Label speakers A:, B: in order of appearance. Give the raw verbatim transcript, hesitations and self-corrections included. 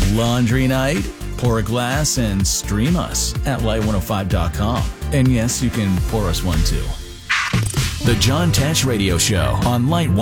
A: Laundry night? Pour a glass and stream us at light one oh five dot com. And yes, you can pour us one too. The John Tesh Radio Show on Light one oh five.